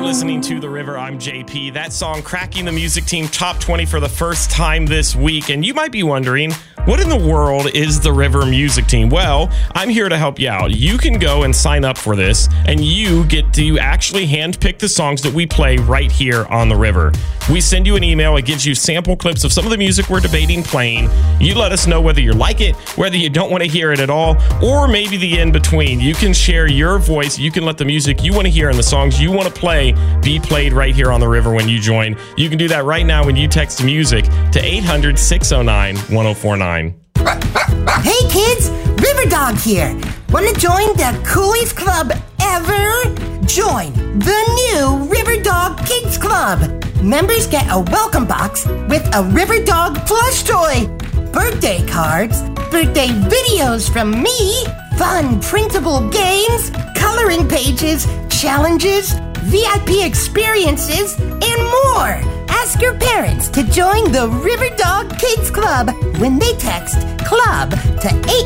listening to The River. I'm JP. That song, Cracking the Music Team Top 20 for the first time this week. And you might be wondering, what in the world is The River Music Team? Well, I'm here to help you out. You can go and sign up for this, and you get to actually handpick the songs that we play right here on The River. We send you an email. It gives you sample clips of some of the music we're debating playing. You let us know whether you like it, whether you don't want to hear it at all, or maybe the in-between. You can share your voice. You can let the music you want to hear and the songs you want to play be played right here on The River when you join. You can do that right now when you text music to 800-609-1049. Hey kids, River Dog here. Want to join the coolest club ever? Join the new River Dog Kids Club. Members get a welcome box with a River Dog plush toy, birthday cards, birthday videos from me, fun printable games, coloring pages, challenges, VIP experiences, and more. Ask your parents to join the River Dog Kids Club when they text CLUB to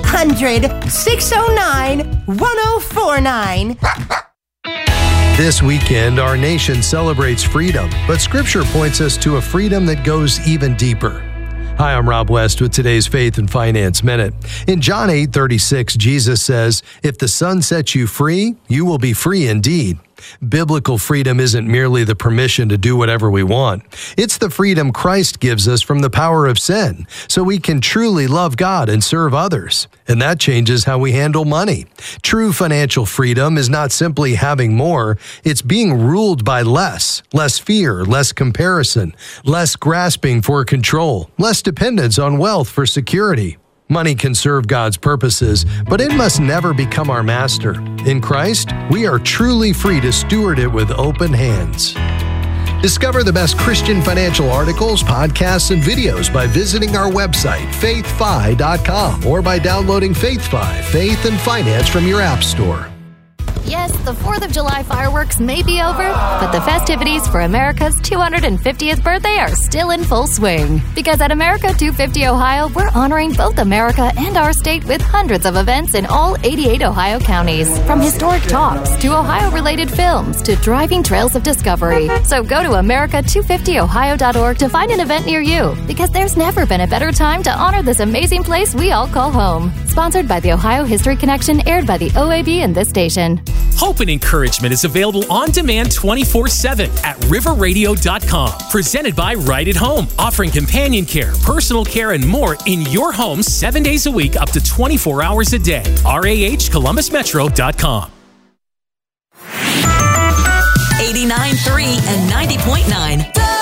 800-609-1049. This weekend, our nation celebrates freedom, but Scripture points us to a freedom that goes even deeper. Hi, I'm Rob West with today's Faith and Finance Minute. In John 8:36, Jesus says, "If the Son sets you free, you will be free indeed." Biblical freedom isn't merely the permission to do whatever we want. It's the freedom Christ gives us from the power of sin, so we can truly love God and serve others. And that changes how we handle money. True financial freedom is not simply having more, it's being ruled by less fear, less comparison, less grasping for control, less dependence on wealth for security. Money can serve God's purposes, but it must never become our master. In Christ, we are truly free to steward it with open hands. Discover the best Christian financial articles, podcasts, and videos by visiting our website, faithfi.com, or by downloading FaithFi, Faith and Finance from your App Store. Yes, the 4th of July fireworks may be over, but the festivities for America's 250th birthday are still in full swing. Because at America 250 Ohio, we're honoring both America and our state with hundreds of events in all 88 Ohio counties. From historic talks to Ohio-related films to driving trails of discovery. So go to america250ohio.org to find an event near you, because there's never been a better time to honor this amazing place we all call home. Sponsored by the Ohio History Connection, aired by the OAB and this station. Hope and Encouragement is available on demand 24/7 at riverradio.com. Presented by Right at Home, offering companion care, personal care, and more in your home 7 days a week, up to 24 hours a day. rahcolumbusmetro.com. 89.3 and 90.9.